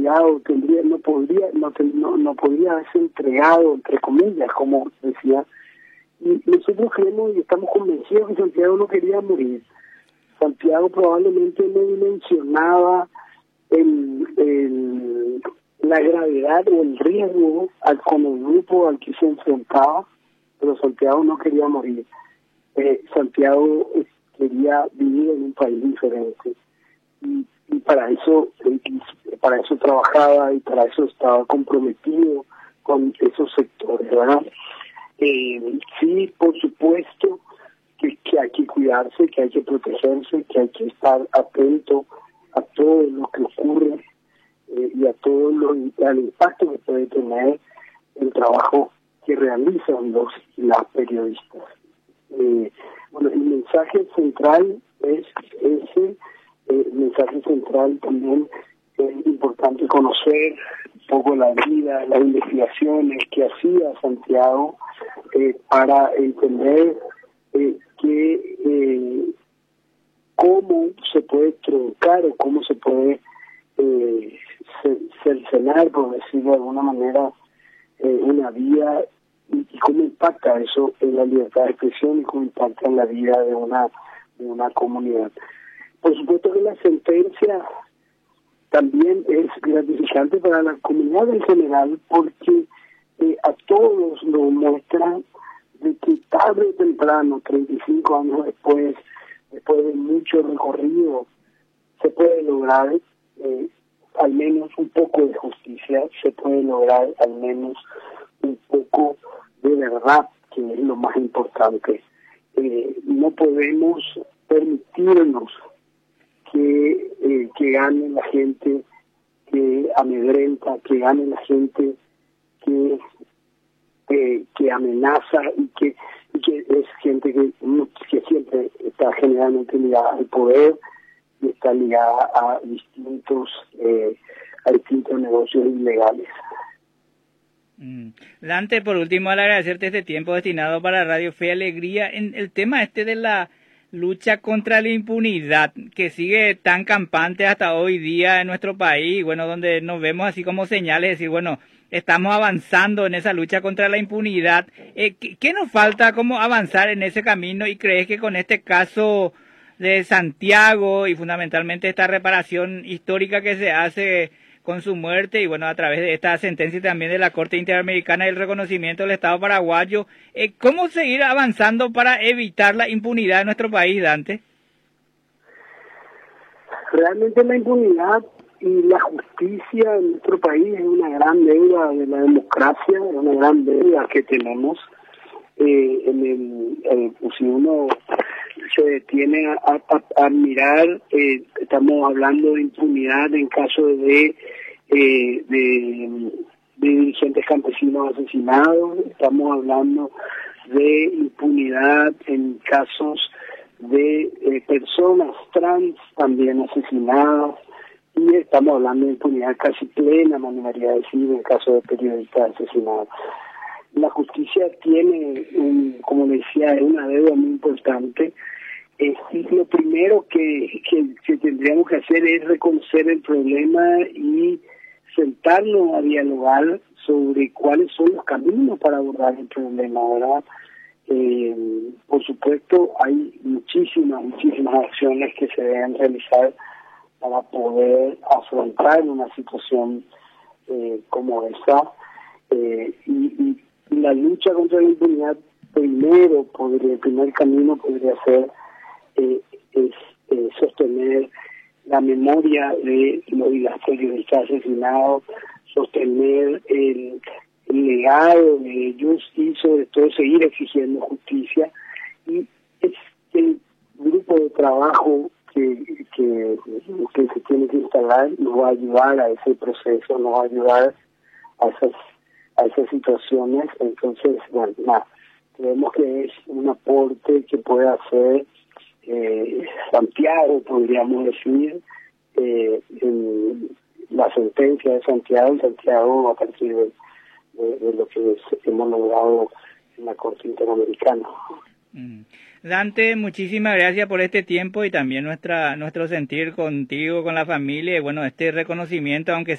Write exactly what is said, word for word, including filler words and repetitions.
entregado, tendría, no podría, no, no, no podría haberse entregado, entre comillas, como decía. Y nosotros creemos y estamos convencidos que Santiago no quería morir. Santiago probablemente no dimensionaba el, el, la gravedad o el riesgo al, con el grupo al que se enfrentaba, pero Santiago no quería morir. Eh, Santiago eh, quería vivir en un país diferente. Y, y para eso y para eso trabajaba y para eso estaba comprometido con esos sectores, ¿verdad? Eh, sí, por supuesto que, que hay que cuidarse, que hay que protegerse, que hay que estar atento a todo lo que ocurre eh, y a todo lo al impacto que puede tener el trabajo que realizan los las periodistas. Eh, bueno, el mensaje central es ese. Eh, el mensaje central también es importante conocer un poco la vida, las investigaciones que hacía Santiago eh, para entender eh, que eh, cómo se puede truncar o cómo se puede eh, cercenar, por decirlo de alguna manera, eh, una vida y, y cómo impacta eso en la libertad de expresión y cómo impacta en la vida de una, de una comunidad. Por supuesto que la sentencia también es gratificante para la comunidad en general porque eh, a todos nos muestra de que tarde o temprano, treinta y cinco años después, después de mucho recorrido, se puede lograr eh, al menos un poco de justicia, se puede lograr al menos un poco de verdad, que es lo más importante. Eh, no podemos permitirnos que, eh, que gane la gente que amedrenta, que gane la gente que eh, que amenaza y que, y que es gente que, que siempre está generalmente ligada al poder y está ligada a distintos eh, a distintos negocios ilegales. Mm. Dante, por último, al agradecerte este tiempo destinado para Radio Fe y Alegría en el tema este de la lucha contra la impunidad que sigue tan campante hasta hoy día en nuestro país, bueno, donde nos vemos así como señales de decir, bueno, estamos avanzando en esa lucha contra la impunidad. Eh, ¿qué, ¿Qué nos falta cómo avanzar en ese camino? ¿Y crees que con este caso de Santiago y fundamentalmente esta reparación histórica que se hace con su muerte y bueno, a través de esta sentencia también de la Corte Interamericana y el reconocimiento del Estado paraguayo, eh, ¿cómo seguir avanzando para evitar la impunidad en nuestro país, Dante? Realmente la impunidad y la justicia en nuestro país es una gran deuda de la democracia, es una gran deuda que tenemos. Eh, en el, eh, si uno se detiene a, a, a mirar, eh, estamos hablando de impunidad en caso de, eh, de, de dirigentes campesinos asesinados, estamos hablando de impunidad en casos de eh, personas trans también asesinadas, y estamos hablando de impunidad casi plena, me animaría a decir, en caso de periodistas asesinados. La justicia tiene, un, como le decía, una deuda muy importante. Eh, y lo primero que, que, que tendríamos que hacer es reconocer el problema y sentarnos a dialogar sobre cuáles son los caminos para abordar el problema, ¿verdad? Eh, por supuesto, hay muchísimas, muchísimas acciones que se deben realizar para poder afrontar una situación eh, como esa. Eh, y, y, y la lucha contra la impunidad, primero, podría, el primer camino podría ser eh, es, eh, sostener la memoria de los periodistas asesinados, sostener el, el legado de ellos y sobre todo seguir exigiendo justicia. Y es el grupo de trabajo que, que, que se tiene que instalar nos va a ayudar a ese proceso, nos va a ayudar a esas a esas situaciones. Entonces, bueno, nada, creemos que es un aporte que puede hacer eh, Santiago, podríamos decir, eh, en la sentencia de Santiago, y Santiago a partir de, de, de lo que hemos logrado en la Corte Interamericana. Mm. Dante, muchísimas gracias por este tiempo y también nuestra nuestro sentir contigo, con la familia, y bueno, este reconocimiento, aunque